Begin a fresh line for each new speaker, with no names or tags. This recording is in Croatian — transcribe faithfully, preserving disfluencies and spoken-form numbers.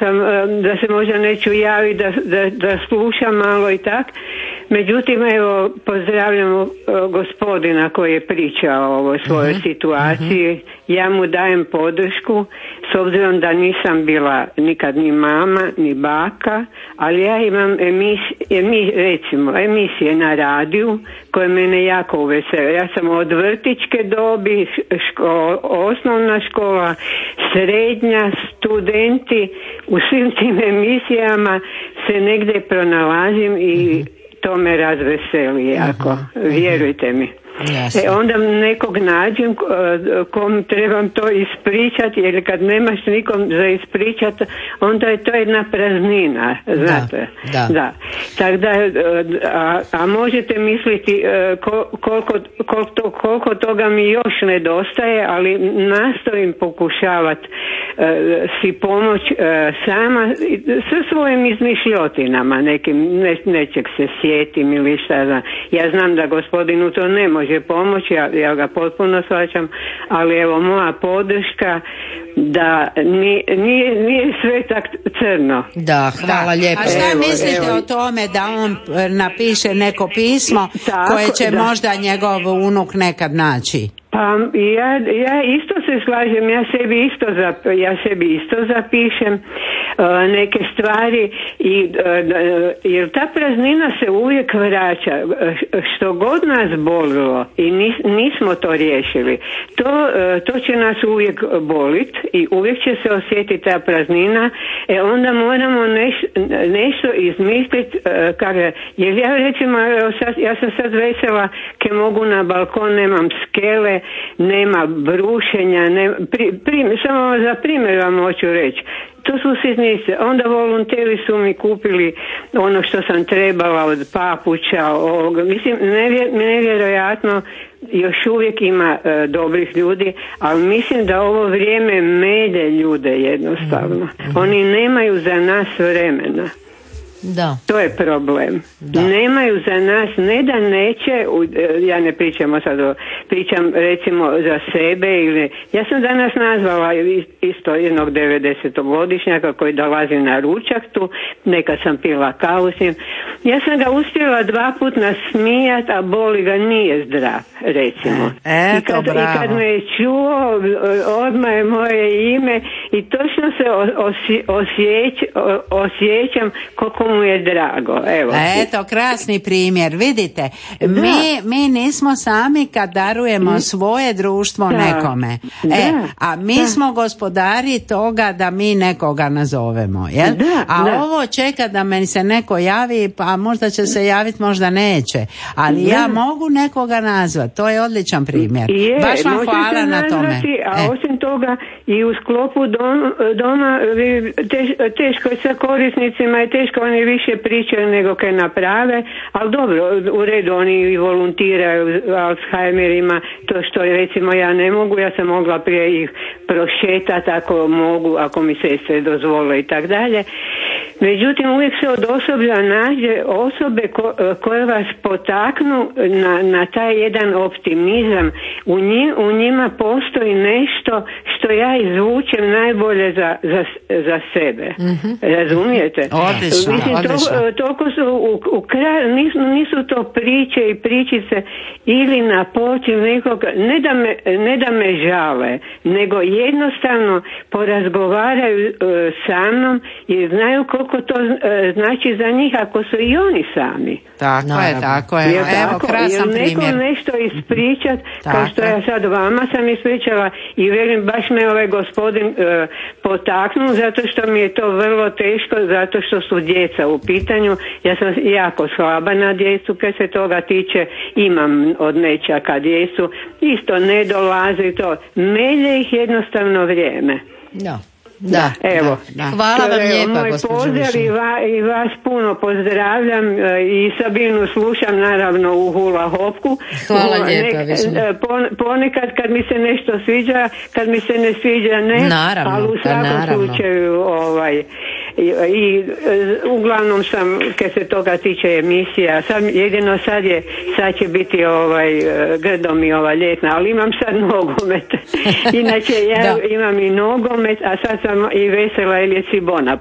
sam da se možda neću javiti, da, da, da slušam malo i tak. Međutim, evo, pozdravljam gospodina koji je pričao o ovoj svojoj uh-huh. situaciji. Uh-huh. Ja mu dajem podršku, s obzirom da nisam bila nikad ni mama, ni baka, ali ja imam emisije, emi, recimo, emisije na radiju koje mene jako uvesele. Ja sam od vrtićke dobi, ško, osnovna škola, srednja, studenti, u svim tim emisijama se negdje pronalazim i uh-huh. to me razveseli jako, uh-huh. vjerujte mi. E, onda nekog nađem kom trebam to ispričati, jer kad nemaš nikom za ispričati, onda je to jedna praznina, znate. Da, da. da. Tako da, a, a možete misliti koliko, koliko, koliko toga mi još nedostaje, ali nastojim pokušavati si pomoć sama sa svojim izmišljotinama, nekim, ne, nečeg se sjetim ili šta znam. Ja znam da gospodinu to ne može može pomoći, ja, ja ga potpuno shvaćam, ali evo moja podrška da nije, nije, nije sve tak crno.
Da, hvala lijepo.
A šta
evo,
mislite
evo.
o tome da on napiše neko pismo
tako,
koje će
da.
možda njegov unuk nekad naći?
Pa ja, ja isto se slažem, ja sebi isto, zap, ja sebi isto zapišem uh, neke stvari i, uh, jer ta praznina se uvijek vraća, što god nas bolilo i nis, nismo to riješili, to, uh, to će nas uvijek bolit i uvijek će se osjetiti ta praznina, e onda moramo neš, nešto izmisliti, uh, kako, jer ja recimo, sad, ja sam sad vesela ke mogu na balkon, nemam skele, nema brušenja, nema, pri, pri, samo za primjer vam hoću reći. To su sitnice. Onda volonteri su mi kupili ono što sam trebala od papuča, ovoga. Mislim, nevjer, nevjerojatno, još uvijek ima e, dobrih ljudi, ali mislim da ovo vrijeme melje ljude jednostavno. Oni nemaju za nas vremena.
Da.
To je problem. Da. Nemaju za nas, ne da neće, ja ne pričam sad o, pričam recimo za sebe ili, ja sam danas nazvala isto jednog devedesetogodišnjaka koji dolazi na ručak tu, nekad sam pila kavu s njim. Ja sam ga uspjela dva put nasmijat, a boli ga, nije zdrav, recimo.
E,
I, kad, I kad me je čuo, odmah je moje ime i točno se osje, osjeć, osjećam koliko mu je drago. Evo.
Eto, krasni primjer, vidite, mi, mi nismo sami kad darujemo svoje društvo da. nekome,
da.
E, a mi da. smo gospodari toga da mi nekoga nazovemo, jel?
Da.
A
da.
ovo čeka da meni se neko javi, pa možda će se javiti, možda neće, ali
da.
ja mogu nekoga nazvati, to je odličan primjer.
Je,
baš vam hvala na tome.
Nazvati, a
e.
osim toga i u sklopu dom, doma teš, teško je sa korisnicima, je teško, oni više pričaju nego kaj naprave, ali dobro, u redu, oni i volontiraju Alzheimerima, to što recimo ja ne mogu, ja sam mogla prije ih prošetati ako mogu, ako mi sestre dozvole i tak dalje. Međutim, uvijek se od osoblja nađe osobe ko, koje vas potaknu na, na taj jedan optimizam. U, njim, u njima postoji nešto što ja izvučem najbolje za, za, za sebe. Mm-hmm. Razumijete?
Odlično,
Mislim,
odlično.
To, toliko su u, u kraju, nisu, nisu to priče i pričice ili na počin nekog, ne da me, ne da me žale, nego jednostavno porazgovaraju uh, sa mnom i znaju koliko to uh, znači za njih ako su i oni sami.
Tako no, je, tako je. Evo,
tako,
krasan
jer neko
primjer.
nešto ispričat, kao što ja sad vama sam ispričala i velim, baš me ovaj gospodin uh, potaknuo, zato što mi je to vrlo teško, zato što su djeca u pitanju. Ja sam jako slaba na djecu, kad se toga tiče, imam od nečaka djecu, isto ne dolaze i to. Melje ih jednostavno vrijeme.
Da.
Da,
evo.
Da, da.
Hvala vam lijepa,
moj
gospođo
pozdrav i, va, i vas puno pozdravljam i Sabinu slušam naravno u hula hopku.
Hvala lijepa.
Nek, ponekad kad mi se nešto sviđa, kad mi se ne sviđa ne,
naravno,
ali u svakom
naravno.
slučaju ovaj I, i uglavnom sam, kad se toga tiče emisija, sad, jedino sad je, sad će biti ovaj, grdo mi ova ljetna, ali imam sad nogomet. Inače ja imam i nogomet, a sad sam i vesela jer je Cibona